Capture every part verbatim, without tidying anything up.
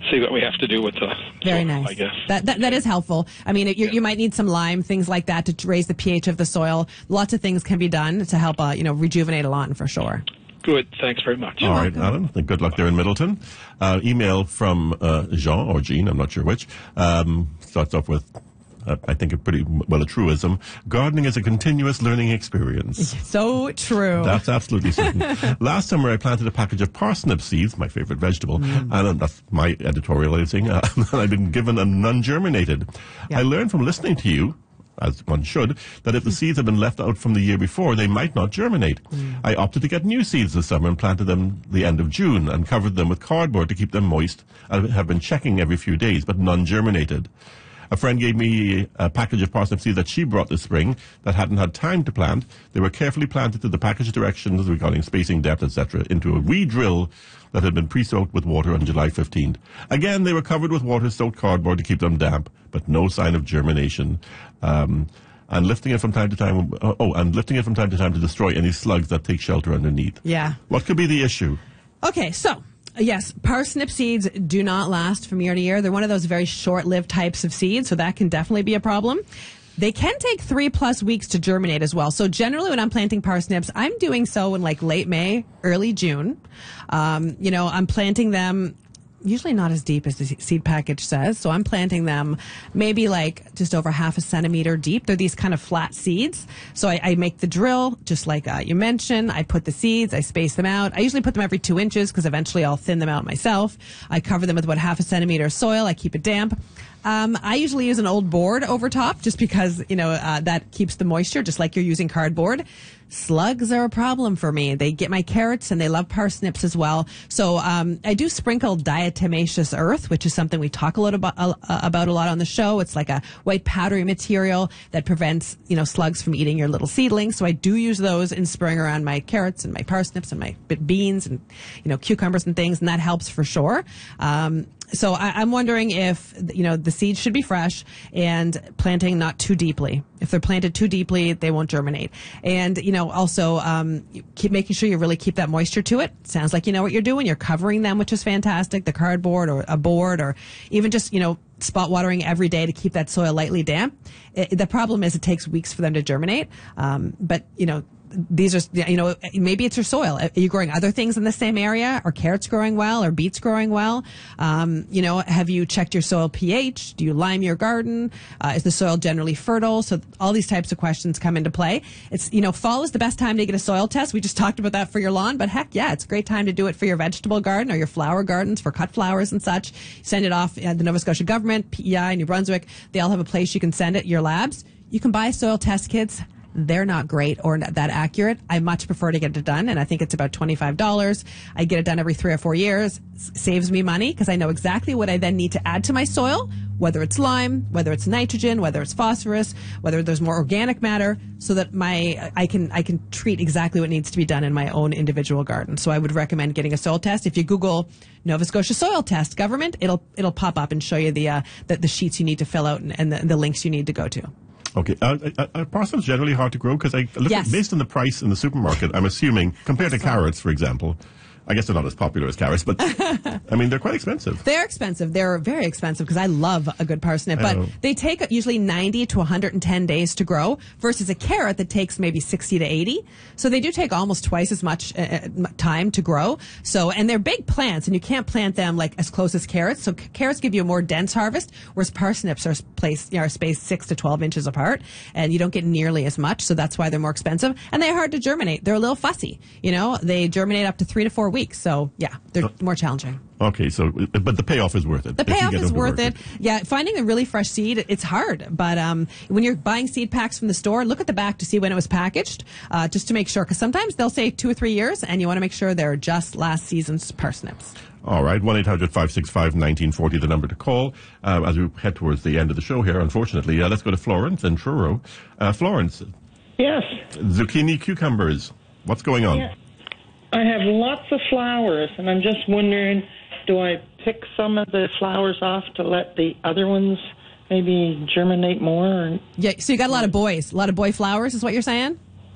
see what we have to do with the Very soil, nice. I guess. That, that that is helpful. I mean, you, you might need some lime, things like that, to raise the pH of the soil. Lots of things can be done to help, uh, you know, rejuvenate a lawn for sure. Good. Thanks very much. All right, Alan. Good luck there in Middleton. Uh, email from uh, Jean or Jean, I'm not sure which. Um, starts off with, uh, I think, a pretty well a truism. Gardening is a continuous learning experience. So true. That's absolutely certain. Last summer, I planted a package of parsnip seeds, my favorite vegetable, mm. and uh, that's my editorializing. Uh, I've been given a non-germinated. Yeah. I learned from listening to you, as one should, that if the seeds had been left out from the year before, they might not germinate. Mm. I opted to get new seeds this summer and planted them the end of June and covered them with cardboard to keep them moist. I have been checking every few days, but none germinated. A friend gave me a package of parsnip seeds that she brought this spring that hadn't had time to plant. They were carefully planted to the package directions regarding spacing, depth, et cetera into a wee drill that had been pre-soaked with water on July fifteenth. Again, they were covered with water-soaked cardboard to keep them damp, but no sign of germination. Um, and lifting it from time to time, oh, and lifting it from time to time to destroy any slugs that take shelter underneath. Yeah. What could be the issue? Okay, so, yes, parsnip seeds do not last from year to year. They're one of those very short-lived types of seeds, so that can definitely be a problem. They can take three plus weeks to germinate as well. So generally when I'm planting parsnips, I'm doing so in like late May, early June. Um, you know, I'm planting them usually not as deep as the seed package says. So I'm planting them maybe like just over half a centimeter deep. They're these kind of flat seeds. So I, I make the drill, just like uh, you mentioned. I put the seeds, I space them out. I usually put them every two inches because eventually I'll thin them out myself. I cover them with about half a centimeter of soil. I keep it damp. Um, I usually use an old board over top just because, you know, uh, that keeps the moisture, just like you're using cardboard. Slugs are a problem for me. They get my carrots and they love parsnips as well. So um, I do sprinkle diatomaceous earth, which is something we talk a lot about, uh, about a lot on the show. It's like a white powdery material that prevents, you know, slugs from eating your little seedlings. So I do use those in spring around my carrots and my parsnips and my beans and, you know, cucumbers and things, and that helps for sure. Um, So I, I'm wondering if, you know, the seeds should be fresh and planting not too deeply. If they're planted too deeply, they won't germinate. And, you know, also um, keep making sure you really keep that moisture to it. Sounds like you know what you're doing. You're covering them, which is fantastic. The cardboard or a board or even just, you know, spot watering every day to keep that soil lightly damp. It, the problem is it takes weeks for them to germinate. Um, but, you know, these are, you know, maybe it's your soil. Are you growing other things in the same area? Are carrots growing well? Are beets growing well? Um, you know, have you checked your soil pH? Do you lime your garden? Uh, is the soil generally fertile? So all these types of questions come into play. It's, you know, fall is the best time to get a soil test. We just talked about that for your lawn, but heck yeah, it's a great time to do it for your vegetable garden or your flower gardens for cut flowers and such. Send it off at the Nova Scotia government, P E I, New Brunswick. They all have a place you can send it, your labs. You can buy soil test kits. They're not great or not that accurate. I much prefer to get it done, and I think it's about twenty-five dollars. I get it done every three or four years. S- saves me money because I know exactly what I then need to add to my soil, whether it's lime, whether it's nitrogen, whether it's phosphorus, whether there's more organic matter, so that my I can I can treat exactly what needs to be done in my own individual garden. So I would recommend getting a soil test. If you Google Nova Scotia soil test government, it'll it'll pop up and show you the uh, the, the sheets you need to fill out and, and the, the links you need to go to. Okay. Uh, uh, are parsnips generally hard to grow? Because I look Yes. at, based on the price in the supermarket, I'm assuming, compared to carrots, for example, I guess they're not as popular as carrots, but I mean, they're quite expensive. They're expensive. They're very expensive because I love a good parsnip, but they take usually ninety to one hundred ten days to grow versus a carrot that takes maybe sixty to eighty. So they do take almost twice as much uh, time to grow. So, and they're big plants and you can't plant them like as close as carrots. So c- carrots give you a more dense harvest, whereas parsnips are placed, you know, are spaced six to twelve inches apart and you don't get nearly as much. So that's why they're more expensive and they're hard to germinate. They're a little fussy, you know, they germinate up to three to four weeks. So yeah, they're uh, more challenging. Okay, so but the payoff is worth it. The payoff is worth it. it. Yeah, finding a really fresh seed, it's hard. But um, when you're buying seed packs from the store, look at the back to see when it was packaged, uh, just to make sure. Because sometimes they'll say two or three years, and you want to make sure they're just last season's parsnips. All right, one eight hundred five six five one nine four zero, the number to call. Uh, as we head towards the end of the show here, unfortunately, uh, let's go to Florence in Truro. Uh, Florence. Yes. Zucchini, cucumbers. What's going on? Yeah. I have lots of flowers, and I'm just wondering, do I pick some of the flowers off to let the other ones maybe germinate more? Or... Yeah, so you got a lot of boys, a lot of boy flowers is what you're saying?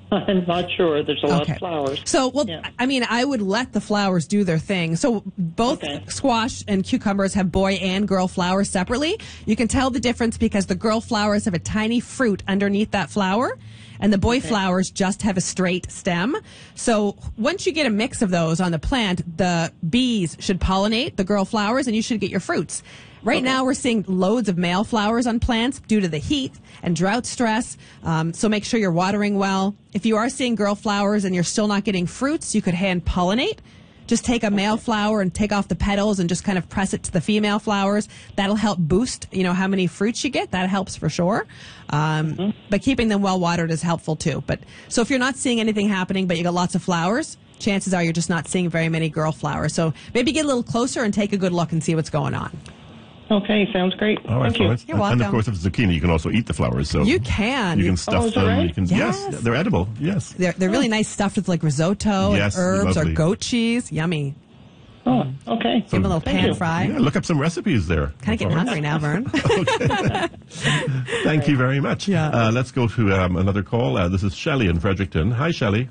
I'm not sure. There's a lot Okay. of flowers. So, well, Yeah. I mean, I would let the flowers do their thing. So both Okay. squash and cucumbers have boy and girl flowers separately. You can tell the difference because the girl flowers have a tiny fruit underneath that flower, and the boy flowers just have a straight stem. So once you get a mix of those on the plant, the bees should pollinate the girl flowers, and you should get your fruits. Right now, we're seeing loads of male flowers on plants due to the heat and drought stress. Um, so make sure you're watering well. If you are seeing girl flowers and you're still not getting fruits, you could hand pollinate. Just take a male flower and take off the petals and just kind of press it to the female flowers. That'll help boost, you know, how many fruits you get. That helps for sure. Um, mm-hmm. But keeping them well watered is helpful too. But so if you're not seeing anything happening, but you got lots of flowers, chances are you're just not seeing very many girl flowers. So maybe get a little closer and take a good look and see what's going on. Okay, sounds great. All right, Thank you. Florence. You're And of welcome. course, if it's zucchini, you can also eat the flowers. So You can. You You- can stuff Oh, is that them. right? You can, Yes. yes, they're edible. Yes. They're, they're really nice stuffed with like risotto Yes, and herbs lovely. or goat cheese. Yummy. Oh, okay. Give them a little Thank pan you. fry. Yeah, look up some recipes there. Kind of getting Florence. hungry now, Vern. Thank you very much. Yeah. Uh, let's go to um, another call. Uh, this is Shelley in Fredericton. Hi, Shelley.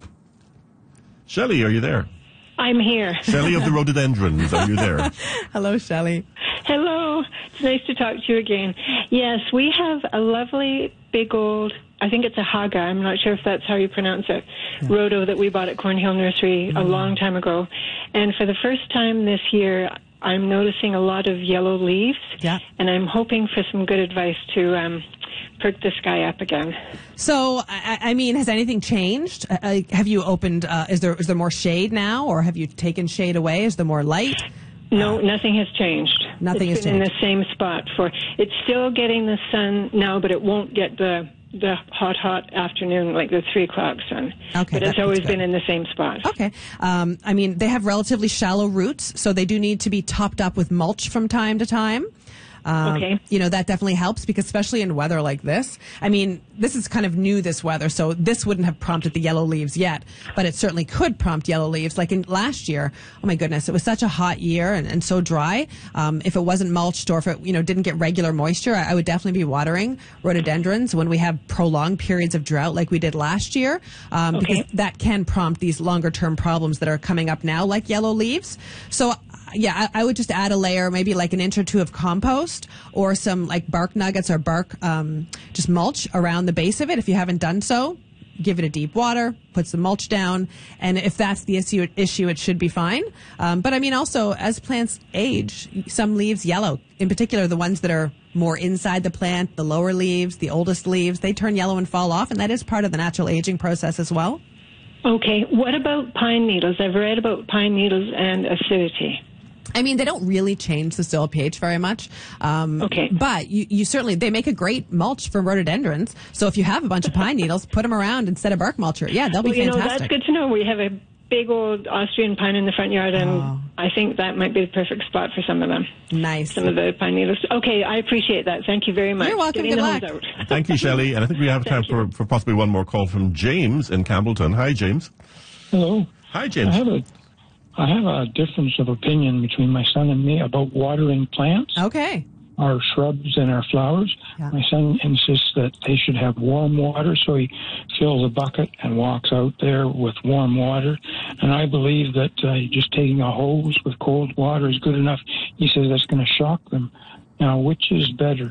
Shelley, are you there? I'm here. Shelley of the rhododendrons, are you there? Hello, Shelley. Hello. It's nice to talk to you again. Yes, we have a lovely big old, I think it's a haga, I'm not sure if that's how you pronounce it, yeah. rhodo that we bought at Cornhill Nursery mm-hmm. a long time ago. And for the first time this year, I'm noticing a lot of yellow leaves. Yeah. And I'm hoping for some good advice to um, perk this guy up again. So, I, I mean, has anything changed? Uh, have you opened, uh, is there is there more shade now, or have you taken shade away? Is there more light? No, uh, nothing has changed. Nothing it's has been changed. in the same spot for, it's still getting the sun now, but it won't get the the hot, hot afternoon, like the three o'clock sun. Okay, but it's that- always that's good. been in the same spot. Okay. Um, I mean, they have relatively shallow roots, so they do need to be topped up with mulch from time to time. Um, Okay. You know, that definitely helps because especially in weather like this, I mean, this is kind of new, this weather, so this wouldn't have prompted the yellow leaves yet, but it certainly could prompt yellow leaves. Like in last year, oh my goodness, it was such a hot year and, and so dry. Um, if it wasn't mulched or if it, you know, didn't get regular moisture, I, I would definitely be watering rhododendrons when we have prolonged periods of drought like we did last year, um, Okay. because that can prompt these longer term problems that are coming up now, like yellow leaves. So, yeah, I, I would just add a layer, maybe like an inch or two of compost or some like bark nuggets or bark, um, just mulch around the base of it. If you haven't done so, give it a deep water, put some mulch down, and if that's the issue, issue it should be fine. Um, but I mean, also as plants age, some leaves yellow. In particular, the ones that are more inside the plant, the lower leaves, the oldest leaves, they turn yellow and fall off, and that is part of the natural aging process as well. Okay, what about pine needles? I've read about pine needles and acidity. I mean, they don't really change the soil pH very much. Um, Okay. But you, you certainly, they make a great mulch for rhododendrons. So if you have a bunch of pine needles, put them around instead of bark mulcher. Yeah, they'll be Well, you know, fantastic. that's good to know. We have a big old Austrian pine in the front yard, and Oh. I think that might be the perfect spot for some of them. Nice. Some of the pine needles. Okay, I appreciate that. Thank you very much. You're welcome. Getting Good the luck. hose out. Thank you, Shelley. And I think we have time for, for possibly one more call from James in Campbellton. Hi, James. Hello. Hi, I James. have a I have a difference of opinion between my son and me about watering plants, Okay. our shrubs and our flowers. Yeah. My son insists that they should have warm water, so he fills a bucket and walks out there with warm water. And I believe that uh, just taking a hose with cold water is good enough. He says that's going to shock them. Now, which is better?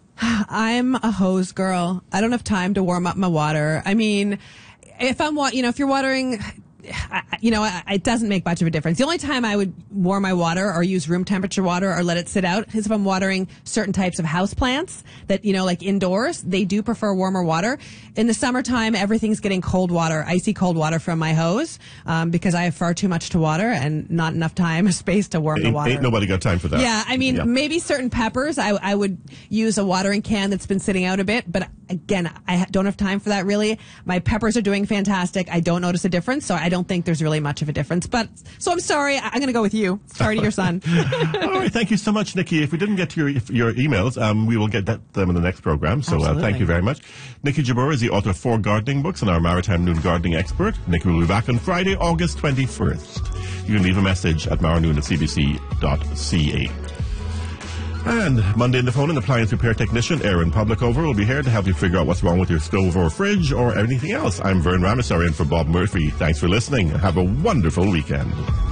I'm a hose girl. I don't have time to warm up my water. I mean, if I'm, wa- you know, if you're watering, I- you know, I- it doesn't make much of a difference. The only time I would warm my water or use room temperature water or let it sit out is if I'm watering certain types of house plants that, you know, like indoors, they do prefer warmer water. In the summertime, everything's getting cold water, icy cold water from my hose, um, because I have far too much to water and not enough time or space to warm the Ain't, water. ain't nobody got time for that. Yeah, I mean, Yeah. maybe certain peppers, I, I would use a watering can that's been sitting out a bit, but again, I ha- don't have time for that really. My peppers are doing fantastic. I don't notice a difference, so I don't think there's really much of a difference. But, so I'm sorry, I- I'm going to go with you. Sorry to your son. All right, thank you so much, Nikki. If we didn't get to your your emails, um, we will get that, them in the next program. So uh, Absolutely. thank you very much. Nikki Jabbour is the author of four gardening books and our Maritime Noon gardening expert. Nikki will be back on Friday, August twenty-first. You can leave a message at maranoon at c b c dot c a. And Monday in the phone, an appliance repair technician, Aaron Publicover, will be here to help you figure out what's wrong with your stove or fridge or anything else. I'm Vern Ramasarian for Bob Murphy. Thanks for listening. Have a wonderful weekend.